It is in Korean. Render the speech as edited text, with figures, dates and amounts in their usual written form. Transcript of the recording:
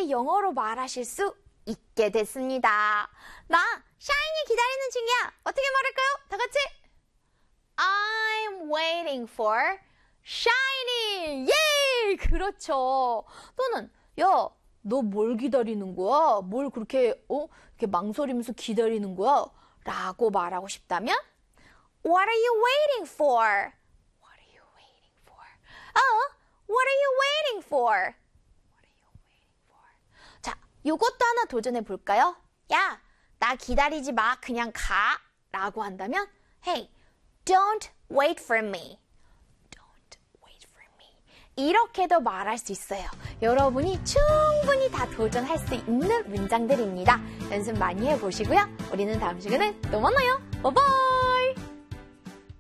이렇게 영어로 말하실 수 있게 됐습니다. 나 샤이니 기다리는 중이야. 어떻게 말할까요? 다 같이. I'm waiting for shiny. 예! 그렇죠. 또는 야, 너 뭘 기다리는 거야? 뭘 그렇게 이렇게 망설이면서 기다리는 거야? 라고 말하고 싶다면 What are you waiting for? What are you waiting for? What are you waiting for? What are you waiting for? 자, 요것도 하나 도전해 볼까요? 야, 나 기다리지 마. 그냥 가. 라고 한다면 Hey, don't wait for me. Don't wait for me. 이렇게도 말할 수 있어요. 여러분이 충분히 다 도전할 수 있는 문장들입니다. 연습 많이 해보시고요. 우리는 다음 시간에 또 만나요. 바이바이.